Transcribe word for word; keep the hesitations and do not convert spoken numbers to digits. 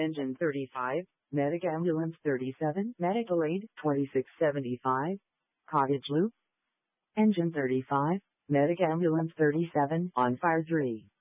Engine thirty-five, Medic Ambulance thirty-seven, Medical Aid twenty-six seventy-five, Cottage Loop. Engine thirty-five, Medic Ambulance thirty-seven, On Fire three.